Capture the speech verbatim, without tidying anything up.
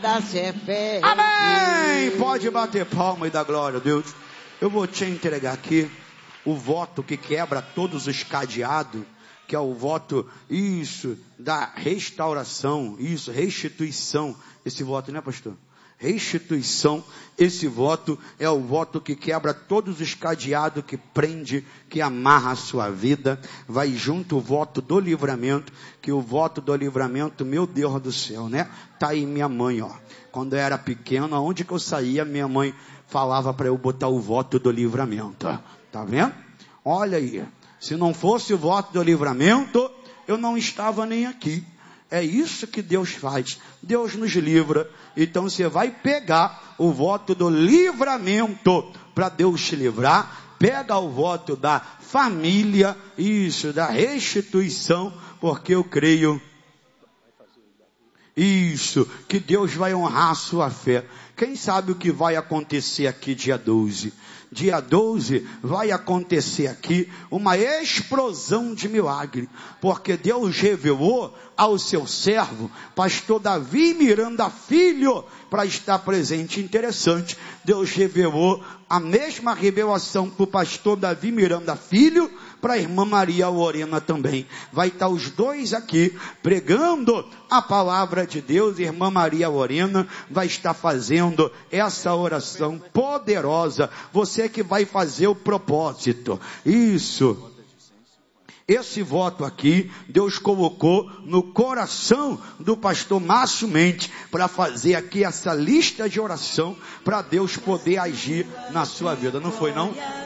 Amém! Pode bater palma e dar glória a Deus. Eu vou te entregar aqui o voto que quebra todos os cadeados, que é o voto, isso, da restauração, isso, restituição. Esse voto, né, pastor? Restituição, esse voto é o voto que quebra todos os cadeados, que prende, que amarra a sua vida. Vai junto o voto do livramento, que o voto do livramento, meu Deus do céu, né? Tá aí minha mãe, ó. Quando eu era pequeno, aonde que eu saía, minha mãe falava para eu botar o voto do livramento. Tá vendo? Olha aí, se não fosse o voto do livramento, eu não estava nem aqui. É isso que Deus faz. Deus nos livra. Então você vai pegar o voto do livramento para Deus te livrar. Pega o voto da família, isso, da restituição, porque eu creio, isso, que Deus vai honrar a sua fé. Quem sabe o que vai acontecer aqui dia doze? Dia doze vai acontecer aqui uma explosão de milagre, porque Deus revelou ao seu servo, pastor Davi Miranda Filho, para estar presente. Interessante, Deus revelou a mesma revelação para o pastor Davi Miranda Filho, para a irmã Maria Lorena também. Vai estar os dois aqui pregando a palavra de Deus. Irmã Maria Lorena vai estar fazendo essa oração poderosa. Você que vai fazer o propósito. Isso. Esse voto aqui, Deus colocou no coração do pastor Márcio Mendes, para fazer aqui essa lista de oração, para Deus poder agir na sua vida. Não foi não?